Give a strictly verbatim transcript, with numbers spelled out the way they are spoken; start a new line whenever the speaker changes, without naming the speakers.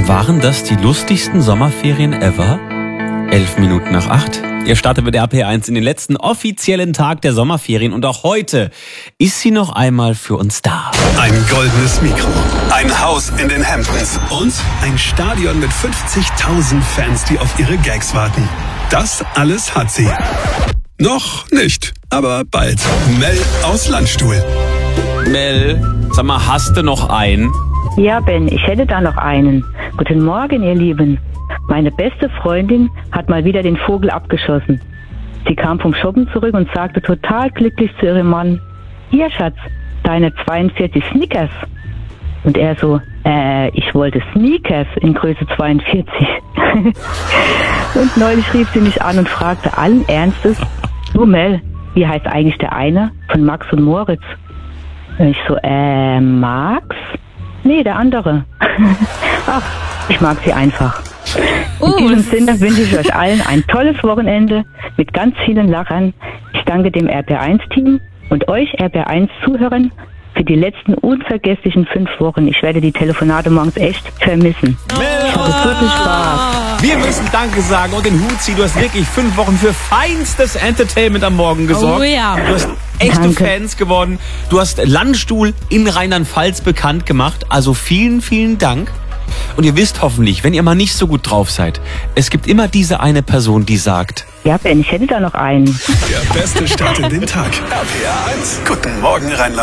Waren das die lustigsten Sommerferien ever? Elf Minuten nach acht. Ihr startet mit R P eins in den letzten offiziellen Tag der Sommerferien und auch heute ist sie noch einmal für uns da.
Ein goldenes Mikro, ein Haus in den Hamptons und ein Stadion mit fünfzigtausend Fans, die auf ihre Gags warten. Das alles hat sie. Noch nicht, aber bald. Mel aus Landstuhl.
Mel, sag mal, hast du noch einen?
Ja, Ben, ich hätte da noch einen. Guten Morgen, ihr Lieben. Meine beste Freundin hat mal wieder den Vogel abgeschossen. Sie kam vom Shoppen zurück und sagte total glücklich zu ihrem Mann: Hier, Schatz, deine zweiundvierzig Snickers. Und er so: äh, ich wollte Sneakers in Größe zweiundvierzig. Und neulich rief sie mich an und fragte allen Ernstes: Du Mel, wie heißt eigentlich der eine von Max und Moritz? Und ich so: äh, Max? Nee, der andere. Ach, ich mag sie einfach. In diesem Sinne wünsche ich euch allen ein tolles Wochenende mit ganz vielen Lachern. Ich danke dem R P eins Team und euch R P eins Zuhörern für die letzten unvergesslichen fünf Wochen. Ich werde die Telefonate morgens echt vermissen. Ich hatte so viel Spaß.
Wir müssen Danke sagen und den Hut ziehen. Du hast wirklich fünf Wochen für feinstes Entertainment am Morgen gesorgt.
Oh ja.
Du hast echte
Danke.
Fans gewonnen. Du hast Landstuhl in Rheinland-Pfalz bekannt gemacht. Also vielen, vielen Dank. Und ihr wisst hoffentlich, wenn ihr mal nicht so gut drauf seid, es gibt immer diese eine Person, die sagt:
Ja, Ben, ich hätte da noch einen.
Der beste Start in den Tag. R P eins. Guten Morgen, Rheinland.